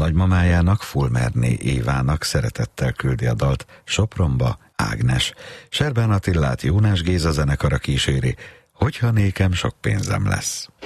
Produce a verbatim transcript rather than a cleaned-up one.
nagymamájának, Fulmerné Évának szeretettel küldi a dalt Sopronba Ágnes. Serbán Attillát Jónás Géza zenekara kíséri, Hogyha nékem sok pénzem lesz.